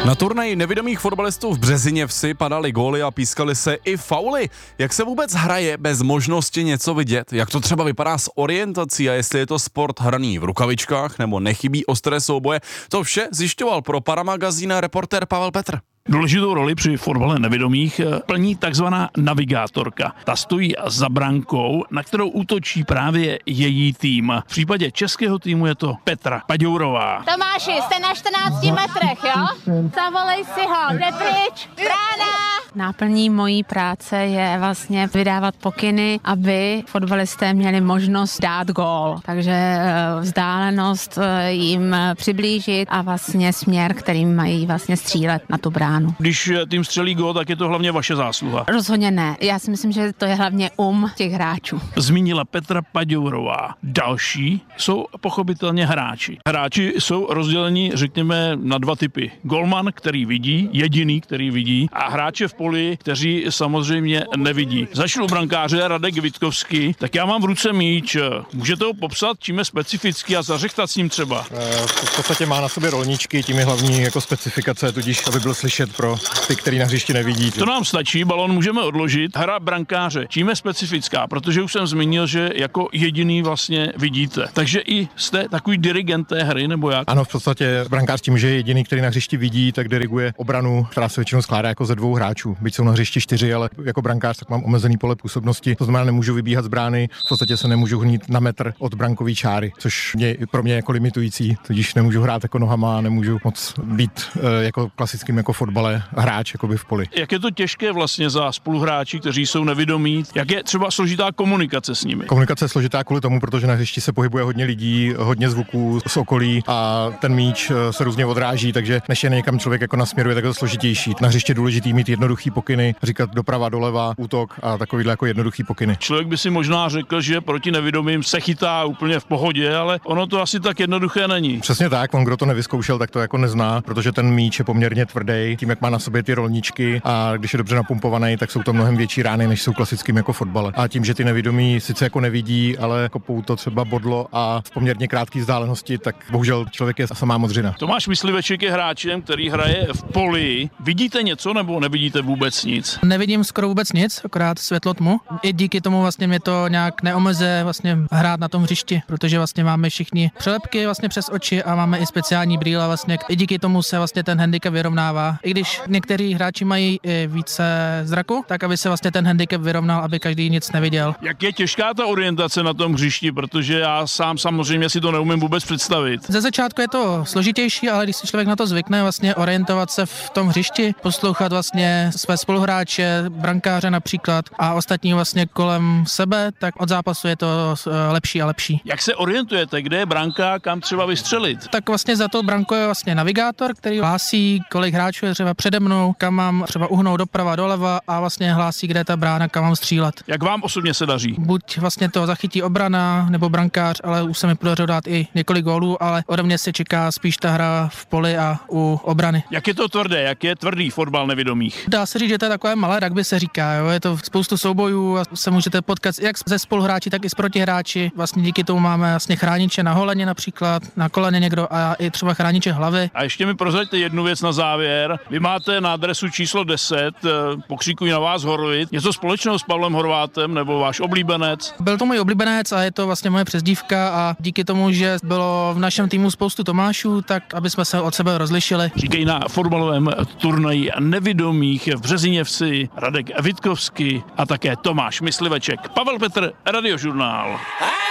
Na turnaji nevidomých fotbalistů v Březiněvsi padaly góly a pískaly se i fauly. Jak se vůbec hraje bez možnosti něco vidět? Jak to třeba vypadá s orientací a jestli je to sport hraný v rukavičkách nebo nechybí ostré souboje? To vše zjišťoval pro Paramagazín reportér Pavel Petr. Důležitou roli při fotbale nevidomých plní takzvaná navigátorka. Ta stojí za brankou, na kterou útočí právě její tým. V případě českého týmu je to Petra Paďourová. Tomáši, jste na 14 metrech, jo? Zavolej si ho, jde pryč, brána! Náplní mojí práce je vlastně vydávat pokyny, aby fotbalisté měli možnost dát gól. Takže vzdálenost jim přiblížit a vlastně směr, kterým mají vlastně střílet na tu bránu. Když tým střelí gól, tak je to hlavně vaše zásluha. Rozhodně ne. Já si myslím, že to je hlavně těch hráčů. Zmínila Petra Paďourová. Další jsou pochopitelně hráči. Hráči jsou rozděleni, řekněme, na dva typy. Golman, který vidí, jediný, který vidí, a hráče v poli, kteří samozřejmě nevidí. Začnu brankáře Radek Vitkovský, tak já mám v ruce míč. Můžete ho popsat, čím je specifický a zařechtat s ním třeba? V podstatě má na sobě rolničky, tím je hlavní jako specifikace, tudíž aby byl slyšet pro ty, který na hřišti nevidí. To nám stačí, balon můžeme odložit. Hra brankáře, čím je specifická, protože už jsem zmínil, že jako jediný vlastně vidíte. Takže i jste takový dirigent té hry, nebo jak? Ano, v podstatě brankář tím, že je jediný, který na hřišti vidí, tak diriguje obranu, která se většinou skládá jako ze dvou hráčů. Byť jsou na hřišti 4, ale jako brankář tak mám omezený pole působnosti. To znamená, nemůžu vybíhat z brány, v podstatě se nemůžu hnít na metr od brankové čáry, což pro mě jako limitující, tudíž nemůžu hrát jako nohama, nemůžu moc být jako klasickým jako fotbale hráč jakoby v poli. Jak je to těžké vlastně za spoluhráči, kteří jsou nevidomí? Jak je třeba složitá komunikace s nimi? Komunikace je složitá kvůli tomu, protože na hřišti se pohybuje hodně lidí, hodně zvuků z okolí a ten míč se různě odráží, takže než je někam člověk jako nasměruje, tak je to složitější. Na hřiště je důležitý mít jednoduchý pokyny, říkat doprava, doleva, útok a takovýhle jako jednoduchý pokyny. Člověk by si možná řekl, že proti nevidomým se chytá úplně v pohodě, ale ono to asi tak jednoduché není. Přesně tak, on kdo to nevyzkoušel, tak to jako nezná, protože ten míč je poměrně tvrdý, tím jak má na sobě ty rolničky a když je dobře napumpovaný, tak jsou to mnohem větší rány, než jsou klasickým jako fotbale. A tím, že ty nevidomí sice jako nevidí, ale kopou to třeba bodlo a v poměrně krátké vzdálenosti, tak bohužel člověk je samá modřina. Tomáš Mysliveček je hráčem, který hraje v poli. Vidíte něco nebo nevidíte vůbec nic? Nevidím skoro vůbec nic, akorát světlo tmu. I díky tomu vlastně mě to nějak neomezuje vlastně hrát na tom hřišti, protože vlastně máme všichni přelepky vlastně přes oči a máme i speciální brýle vlastně. I díky tomu se vlastně ten handicap vyrovnává. I když někteří hráči mají i více zraku, tak aby se vlastně ten handicap vyrovnal, aby každý nic neviděl. Jak je těžká ta orientace na tom hřišti, protože já sám samozřejmě si to neumím vůbec představit. Ze začátku je to složitější, ale když si člověk na to zvykne, vlastně orientovat se v tom hřišti, poslouchat vlastně své spoluhráče, brankáře například a ostatní vlastně kolem sebe, tak od zápasu je to lepší a lepší. Jak se orientujete, kde je branka, kam třeba vystřelit? Tak vlastně za to brankou je vlastně navigátor, který hlásí, kolik hráčů je třeba přede mnou, kam mám třeba uhnout doprava, doleva a vlastně hlásí, kde je ta brána, kam mám střílet. Jak vám osobně se daří? Buď vlastně to zachytí obrana nebo brankář, ale už se mi podařilo dát i několik gólů, ale ode mě se čeká spíš ta hra v poli a u obrany. Jak je to tvrdé, jak je tvrdý fotbal nevidomých? Dá se říct, že to je takové malé rugby se říká, jo? Je to spoustu soubojů a se můžete potkat jak ze spoluhráči, tak i s protihráči. Vlastně díky tomu máme vlastně chrániče na holeně například, na koleně někdo a i třeba chrániče hlavy. A ještě mi prozraďte jednu věc na závěr. Vy máte na adresu číslo 10, pokřikují na vás Horvit. Něco společného s Pavlem Horvátem nebo váš oblíbenec? Byl to můj oblíbenec a je to vlastně moje přezdívka a díky tomu, že bylo v našem týmu spoustu Tomášů, tak aby jsme se od sebe rozlišili. Říkají na fotbalovém turnaji nevidomých v Březiněvsi Radek Vitkovský a také Tomáš Mysliveček. Pavel Petr, Radiožurnál.